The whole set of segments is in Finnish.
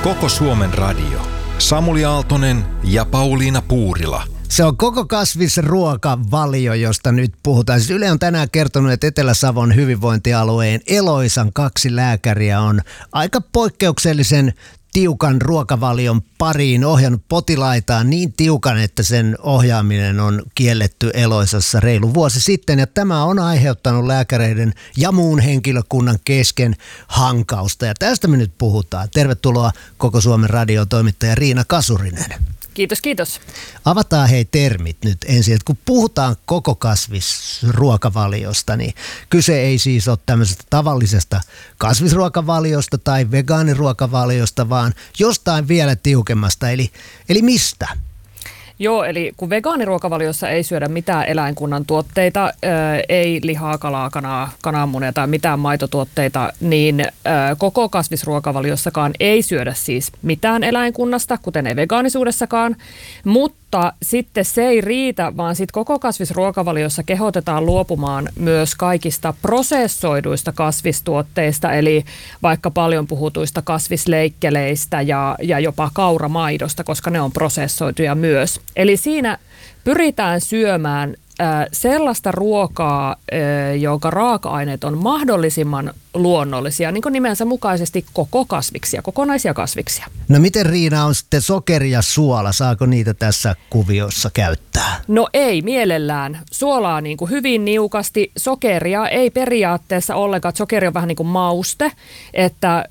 Koko Suomen radio. Samuli Aaltonen ja Pauliina Puurila. Se on koko kasvisruokavalio, josta nyt puhutaan. Siis Yle on tänään kertonut, että Etelä-Savon hyvinvointialueen Eloisan 2 lääkäriä on aika poikkeuksellisen tiukan ruokavalion pariin ohjannut potilaitaan niin tiukan, että sen ohjaaminen on kielletty Eloisassa reilu vuosi sitten. Ja tämä on aiheuttanut lääkäreiden ja muun henkilökunnan kesken hankausta. Ja tästä me nyt puhutaan. Tervetuloa Koko Suomen radion toimittaja Riina Kasurinen. Kiitos, kiitos. Avataan termit nyt ensin, että kun puhutaan koko kasvisruokavaliosta, niin kyse ei siis ole tämmöisestä tavallisesta kasvisruokavaliosta tai vegaaniruokavaliosta, vaan jostain vielä tiukemmasta, eli mistä? Joo, eli kun vegaaniruokavaliossa ei syödä mitään eläinkunnan tuotteita, ei lihaa, kalaa, kananmunia tai mitään maitotuotteita, niin koko kasvisruokavaliossakaan ei syödä siis mitään eläinkunnasta, kuten ei vegaanisuudessakaan, mutta sitten se ei riitä, vaan sitten koko kasvisruokavaliossa kehotetaan luopumaan myös kaikista prosessoiduista kasvistuotteista, eli vaikka paljon puhutuista kasvisleikkeleistä ja jopa kauramaidosta, koska ne on prosessoituja myös. Eli siinä pyritään syömään sellaista ruokaa, jonka raaka-aineet on mahdollisimman luonnollisia, niin kuin nimensä mukaisesti koko kasviksia, kokonaisia kasviksia. No miten Riina on sitten sokeri ja suola? Saako niitä tässä kuviossa käyttää? No ei mielellään. Suolaa niin kuin hyvin niukasti, sokeria ei periaatteessa ollenkaan. Sokeri on vähän niin kuin mauste, että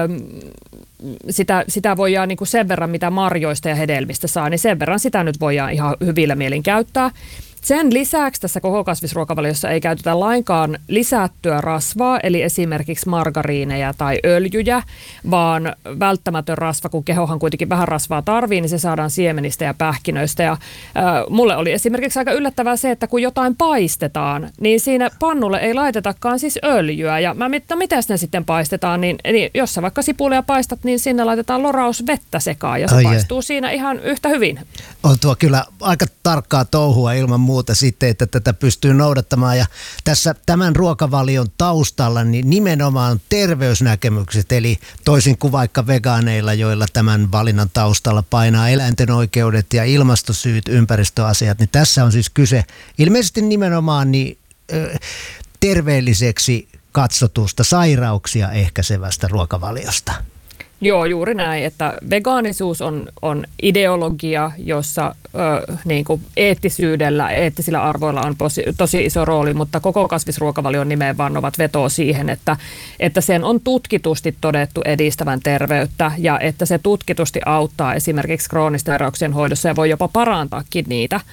sitä voidaan niin kuin sen verran, mitä marjoista ja hedelmistä saa, niin sen verran sitä nyt voidaan ihan hyvillä mielin käyttää. Sen lisäksi tässä koko kasvisruokavaliossa ei käytetä lainkaan lisättyä rasvaa, eli esimerkiksi margariineja tai öljyjä, vaan välttämätön rasva, kun kehohan kuitenkin vähän rasvaa tarvii, niin se saadaan siemenistä ja pähkinöistä. Ja mulle oli esimerkiksi aika yllättävää se, että kun jotain paistetaan, niin siinä pannulle ei laitetakaan siis öljyä. Ja mä mietin, miten ne sitten paistetaan, niin jos sä vaikka sipulia paistat, niin sinne laitetaan lorausvettä sekaan ja se paistuu siinä ihan yhtä hyvin. On tuo kyllä aika tarkkaa touhua ilman muuta sitten, että tätä pystyy noudattamaan. Ja tässä tämän ruokavalion taustalla niin nimenomaan terveysnäkemykset, eli toisin kuin vaikka vegaaneilla, joilla tämän valinnan taustalla painaa eläinten oikeudet ja ilmastosyyt, ympäristöasiat, niin tässä on siis kyse ilmeisesti nimenomaan terveelliseksi katsotusta sairauksia ehkäisevästä ruokavaliosta. Joo, juuri näin, että vegaanisuus on ideologia, jossa niin kuin eettisillä arvoilla on tosi iso rooli, mutta koko kasvisruokavalion nimeen vannovat vetoo siihen, että sen on tutkitusti todettu edistävän terveyttä ja että se tutkitusti auttaa esimerkiksi kroonisten sairauksien hoidossa ja voi jopa parantaakin niitä.